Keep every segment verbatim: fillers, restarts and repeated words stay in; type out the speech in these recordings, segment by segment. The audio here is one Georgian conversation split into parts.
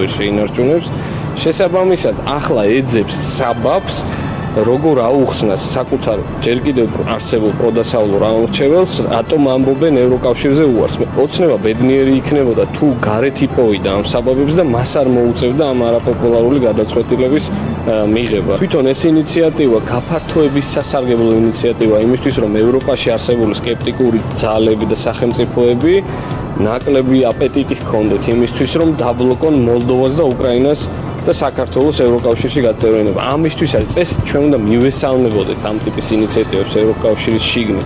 სერვერში ინარჩუნებს. შესაბამისად, ახლა ეძებს საბაბს როგორ აუხსნას საკუთარ ჯერ კიდევ არსებულ პროდასავლურ ამორჩეველს, რატომ ამბობენ ევროკავშირზე უარს. ოცნება ბედნიერი იქნებოდა თუ გარეთ იპოვიდა ამ საბაბებს და მას არ მოუწევდა ამ არაპოპულარული გადაწყვეტილების მიღება. თვითონ ეს ინიციატივა გაფართოების სასარგებლო ინიციატივა იმისთვის, რომ ევროპაში არსებული სკეპტიკური ძალები და სახელმწიფოები ნაკლები აპეტიტი ჰქონდეთ იმისთვის, რომ დაბლოკონ მოლდოვას და უკრაინას და საქართველოს ევროკავშირში გაწევრიანება. ამისთვის არის წესი, ჩვენ უნდა მივესალმებოდეთ ამ ტიპის ინიციატივებს ევროკავშირის შიგნით.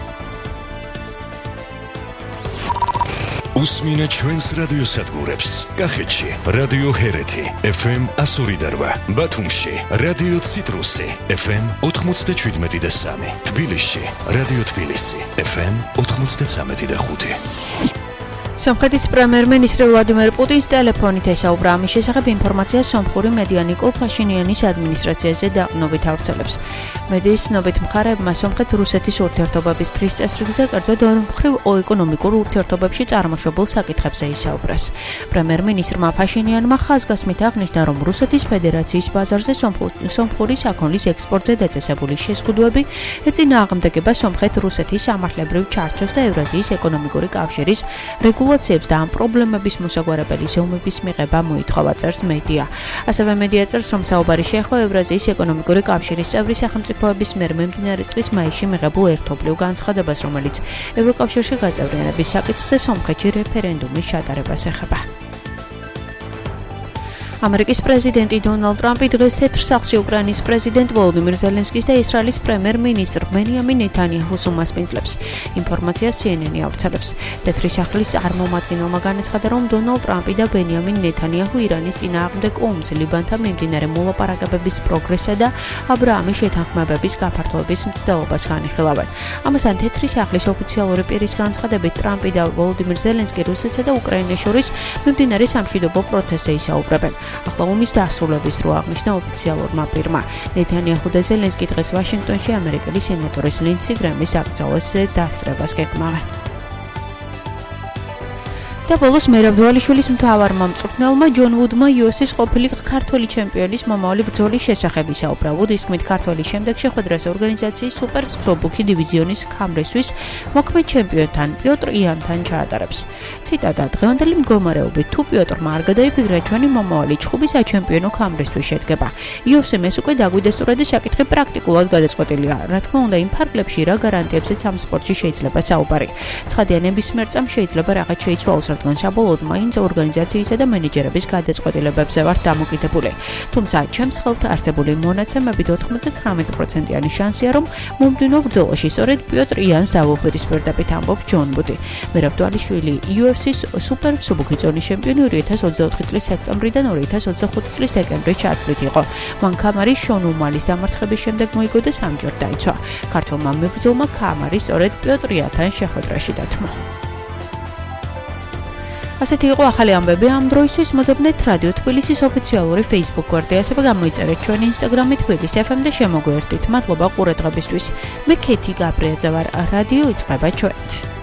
უსმინეთ ჩვენს რადიოსადგურებს. კახეთში რადიო ჰერეთი ეფ ემ εκατო ორი და რვა, ბათუმში რადიო ციტრუსი ეფ ემ ოთხმოცდაშვიდმეტი და სამი, თბილისში რადიო თბილისი ეფ ემ ოთხმოცდაცამეტი და ხუთი. სომხეთის პრემიერ-მინისტრი ვლადიმერ პუტინს ტელეფონით ესაუბრა ამის შესახებ ინფორმაციას სომხური მედია ნიკოლ ფაშინიანის ადმინისტრაციაზე დაყრდნობით ავრცელებს. მედიის ცნობით მხარეებმა სომხეთ-რუსეთის ურთიერთობების დღის წესრიგზე კერძოდ ორმხრივ ეკონომიკურ ურთიერთობებში წარმოშობილ საკითხებზე ისაუბრეს. პრემიერ-მინისტრმა ფაშინიანმა ხაზგასმით აღნიშნა, რომ რუსეთის ფედერაციის ბაზარზე სომხური საქონლის ექსპორტზე დაწესებული შეზღუდვები ეწინააღმდეგება სომხეთ-რუსეთის სამართლებრივ ჩარჩოს და ევრაზიის ეკონომიკური კავშირის რეგულაციებს და ამ პრობლემების მოსაგვარებელი ზომების მიღება მოითხოვა, წერს მედია. ასევე მედია წერს, რომ საუბარი შეეხო ევრაზიის ეკონომიკური კავშირის წევრი სახელმწიფოების მიერ მიმდინარე წლის მაისში მიღებულ ერთობლივ განცხადებას, რომელიც ევროკავშირში გაწევრიანების საკითხზე სომხეთში რეფერენდუმის ჩატარებას ეხება. ამერიკის პრეზიდენტი დონალდ ტრამპი დღეს თეთრ სახლში უკრაინის პრეზიდენტ ვოლოდიმირ ზელენსკის და ისრაელის პრემიერ-მინისტრ ბენიამინ ნეთანიაჰუს უმასპინძლებს. ინფორმაციას სი ენ ენი ავრცელებს. თეთრი სახლის წარმომადგენელმა განაცხადა, რომ დონალდ ტრამპი და ბენიამინ ნეთანიაჰუ ირანის წინააღმდეგ ომს, ლიბანთან მიმდინარე მოლაპარაკებების პროგრესსა და აბრაამის შეთანხმებების გაფართოების მცდელობას განიხილავენ. ამასთან თეთრი სახლის ოფიციალური პირის განცხადებით, ტრამპი და ვოლოდიმირ ზელენსკი რუსეთსა და უკრაინას შორის მიმდინარე სამშვიდობო პროცესზე ისაუბრებენ. ახლა ომის დასრულების დრო აღნიშნა ოფიციალურმა პირმა. ნეთანიაჰუ და ზელენსკი დღეს ვაშინგტონში ამერიკელი სენატორის ლინდსი გრემის აკრძალვაზე დასწრებას გეკმავენ. და ბოლოს მერაბ დვალიშვილის მთავარმა მწვრთნელმა ჯონ ვუდმა იუ ეფ სის ყოფილი ქართველი ჩემპიონის მომავალი ბრძოლის შესახებ ისაუბრა. ვუდის თქმით, ქართველი შემდეგ შეხვედრას ორგანიზაციის სუპერ ფლობუქი დივიზიონის ქამრისთვის მოქმედ ჩემპიონთან პიოტრ იანთან ჩაატარებს. ციტატა: დღევანდელი მდგომარეობით თუ პიოტრმა არ გადაიფიქრა, ჩვენი მომავალი ჩხუბი საჩემპიონო ქამრისთვის შედგება. იუ ეფ სი-მეს უკვე დაგვიდესტურა და საკითხი პრაქტიკულად გადაწყვეტილია. რა თქმა უნდა, იმ ფარგლებში რა გარანტიებზეც ამ სპორტში შეიძლება საუბარი. ცხადია, ნებისმიერ წამს შეიძლება რაღაც შეიცვალოს, რადგან საბოლოოდ მაინც ორგანიზაციისა და მენეჯერების გადაწყვეტილებებზე ვართ დამოკიდებული. თუმცა, ჩემს ხელთ არსებული მონაცემებით ოთხმოცდათვრამეტი პროცენტიანი შანსია, რომ მომდევნო ბრძოლაში სწორედ პიოტრ იანს დავუპირისპირდებით, ამბობს ჯონ ვუდი. მერაბ დვალიშვილი იუ ეფ სის სუპერ მსუბუქი ზონის ჩემპიონი ორი ათას ოცდაოთხი წლის სექტემბრიდან ორი ათას ოცდახუთი წლის დეკემბრის ჩათვლით იყო. მან ქამარის შონ უმალის დამარცხების შემდეგ მოიგო და სამჯერ დაიცვა. ქართველმა მებრძოლმა ქამარი სწორედ პიოტრ იანთან შეხვედრაში დათმო. ასეთი იყო ახალი ამბები ამ დროისთვის. მოძებნეთ რადიო თბილისის ოფიციალური Facebook გვერდი, ასევე გამოიწერეთ ჩვენი Instagram-ი თბილისი ეფ ემ და შემოგვიერთდით. მადლობა ყურადღებისთვის. მე ქეთი გაბრიაძე ვარ. რადიო იწყება ჩვენით.